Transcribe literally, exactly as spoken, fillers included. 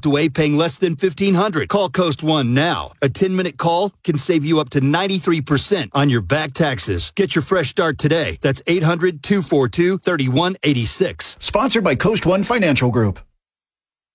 walked away paying less than fifteen hundred dollars. Call Coast One now. A ten-minute call can save you up to ninety-three percent on your back taxes. Get your fresh start today. That's eight hundred, two four two, three one eight six. Sponsored by Coast One Financial Group.